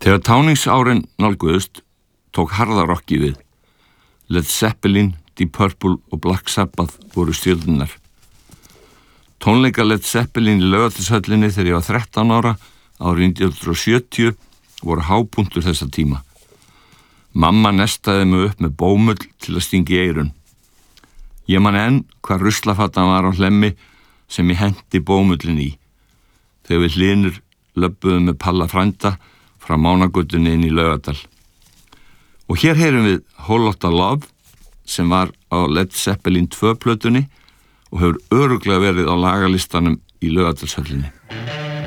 Þegar táningsárin nálguðust, tók harðarokki við. Led Zeppelin, Deep Purple og Black Sabbath voru stjörnurnar. Tónleika Led Zeppelin í Laugardalshöllinni þegar ég var 13 ára árið 1970 voru hápunktur þessa tíma. Mamma nestaði mig upp með bómull til að stinga í eyrun. Ég man enn hvað ruslafatan var á hlemmi sem ég henti bómullin í. Þegar við Hlynur löbbuðum með Palla frænda frá Mánagötunni inn í Laugardal. Og hér heyrum við Whole Lotta Love sem var á Led Zeppelin 2 plötunni og hefur örugglega verið á lagalistanum í Laugardalshöllinni.